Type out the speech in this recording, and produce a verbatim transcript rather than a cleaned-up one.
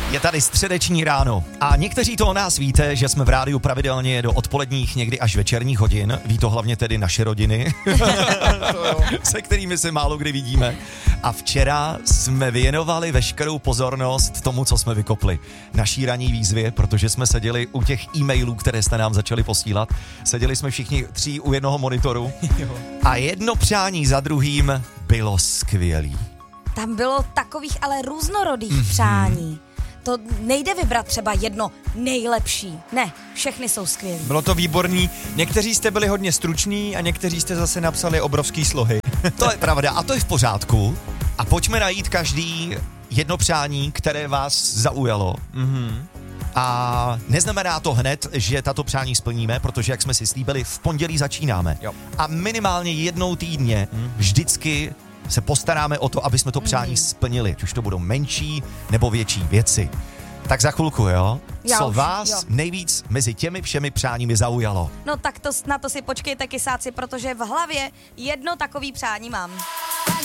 Je tady středeční ráno a někteří to o nás víte, že jsme v rádiu pravidelně do odpoledních, někdy až večerních hodin. Ví to hlavně tedy naše rodiny, se kterými se málo kdy vidíme. A včera jsme věnovali veškerou pozornost tomu, co jsme vykopli. Naší ranní výzvě, protože jsme seděli u těch e-mailů, které jste nám začali posílat. Seděli jsme všichni tří u jednoho monitoru a jedno přání za druhým bylo skvělý. Tam bylo takových ale různorodých mm-hmm. přání. To nejde vybrat třeba jedno nejlepší. Ne, všechny jsou skvělý. Bylo to výborný. Někteří jste byli hodně struční a někteří jste zase napsali obrovský slohy. To je pravda a to je v pořádku. A pojďme najít každý jedno přání, které vás zaujalo. Mm-hmm. A neznamená to hned, že tato přání splníme, protože jak jsme si slíbili, v pondělí začínáme. Jo. A minimálně jednou týdně mm. vždycky se postaráme o to, aby jsme to přání mm. splnili. Ať už to budou menší nebo větší věci. Tak za chvilku, jo? Já Co už, vás jo. nejvíc mezi těmi všemi přáními zaujalo? No tak to, na to si počkejte, kysáci, protože v hlavě jedno takový přání mám.